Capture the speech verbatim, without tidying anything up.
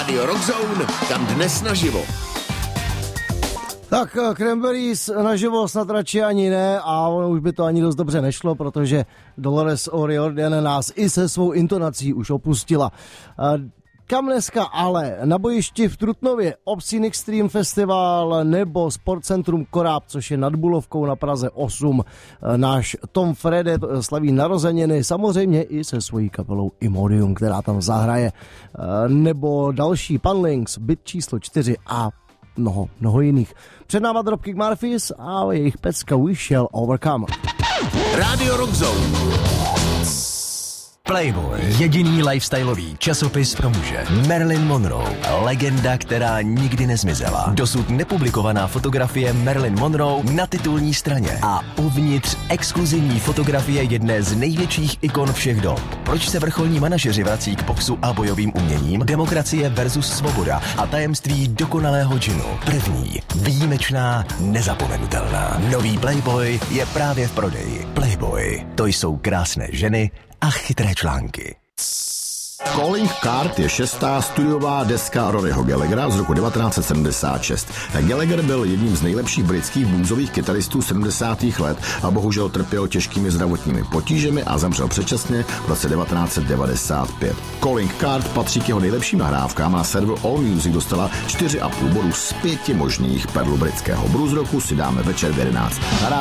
Rádio Rock Zone, kam dnes naživo. Tak Cranberries naživo snad radši ani ne a ono už by to ani dost dobře nešlo, protože Dolores O'Riordan nás i se svou intonací už opustila. Kam dneska ale? Na bojišti v Trutnově Obscene Extreme Festival nebo Sportcentrum Koráb, což je nad Bulovkou na Praze osm. Náš Tom Frede slaví narozeniny, samozřejmě i se svojí kapelou Imodium, která tam zahraje. Nebo další Pan Links, byt číslo čtyři a mnoho, mnoho jiných. Před náma Dropkick Murphys a jejich pecka We Shall Overcome. Rádio Rock Zone. Playboy, jediný lifestyleový časopis pro muže. Marilyn Monroe, legenda, která nikdy nezmizela. Dosud nepublikovaná fotografie Marilyn Monroe na titulní straně a uvnitř exkluzivní fotografie jedné z největších ikon všech dob. Proč se vrcholní manažeři vrací k boxu a bojovým uměním? Demokracie versus svoboda a tajemství dokonalého džinu. První, výjimečná, nezapomenutelná. Nový Playboy je právě v prodeji. Playboy, to jsou krásné ženy a chytré články. Calling Card je šestá studiová deska Roryho Gallaghera z roku devatenáct set sedmdesát šest. Gallagher byl jedním z nejlepších britských bluesových kytaristů sedmdesátých let a bohužel trpěl těžkými zdravotními potížemi a zemřel předčasně v roce devatenáct set devadesát pět. Calling Card patří k jeho nejlepším nahrávkám a na serveru All Music dostala čtyři a půl bodu z pěti možných. Perlu britského blues roku si dáme večer v jedenáct.